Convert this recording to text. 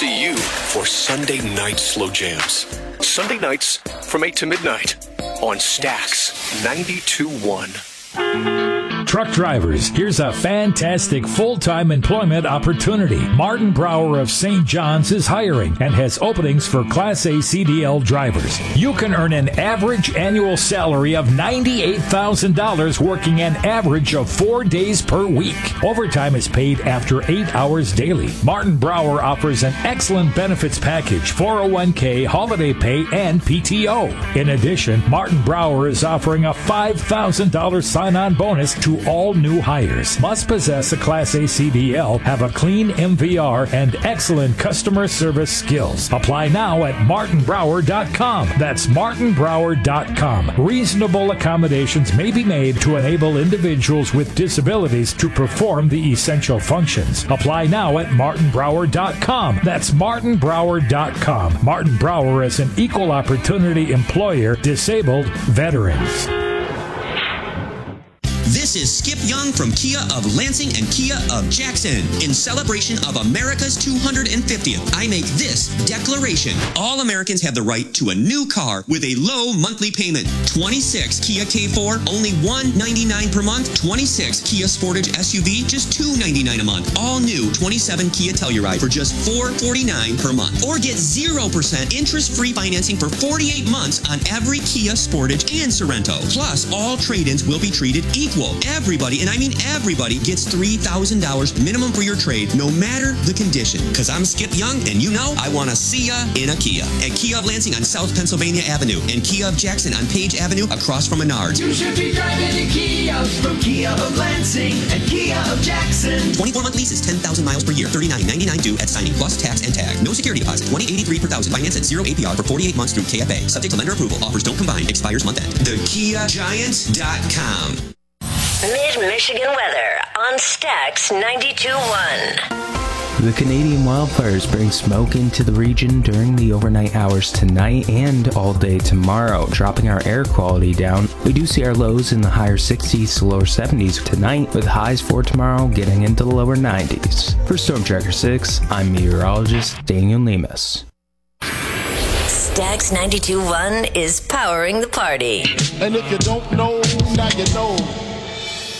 see you for Sunday Night Slow Jams. Sunday nights from 8 to midnight on Stax 92.1. Truck drivers, here's a fantastic full-time employment opportunity. Martin Brower of St. John's is hiring and has openings for Class A CDL drivers. You can earn an average annual salary of $98,000 working an average of 4 days per week. Overtime is paid after 8 hours daily. Martin Brower offers an excellent benefits package, 401k, holiday pay, and PTO. In addition, Martin Brower is offering a $5,000 sign-on bonus to all new hires. Must possess a Class A CDL, have a clean MVR, and excellent customer service skills. Apply now at martinbrower.com. That's martinbrower.com. Reasonable accommodations may be made to enable individuals with disabilities to perform the essential functions. Apply now at martinbrower.com. That's martinbrower.com. Martin Brower is an equal opportunity employer, disabled veterans. This is Skip Young from Kia of Lansing and Kia of Jackson. In celebration of America's 250th, I make this declaration. All Americans have the right to a new car with a low monthly payment. 26 Kia K4, only $199 per month. 26 Kia Sportage SUV, just $299 a month. All new 27 Kia Telluride for just $449 per month. Or get 0% interest-free financing for 48 months on every Kia Sportage and Sorento. Plus, all trade-ins will be treated equal. Everybody, and I mean everybody, gets $3,000 minimum for your trade, no matter the condition. Because I'm Skip Young, and you know I want to see ya in a Kia. At Kia of Lansing on South Pennsylvania Avenue, and Kia of Jackson on Page Avenue across from Menards. You should be driving a Kia from Kia of Lansing and Kia of Jackson. 24-month lease is 10,000 miles per year, $39.99 due at signing, plus tax and tag. No security deposit, $20.83 per thousand. Finance at 0 APR for 48 months through KFA. Subject to lender approval. Offers don't combine. Expires month end. TheKiaGiant.com. Mid-Michigan weather on Stax 92.1. The Canadian wildfires bring smoke into the region during the overnight hours tonight and all day tomorrow, dropping our air quality down. We do see our lows in the higher 60s to lower 70s tonight, with highs for tomorrow getting into the lower 90s. For Storm Tracker 6, I'm meteorologist Daniel Lemus. Stax 92.1 is powering the party. And if you don't know, now you know.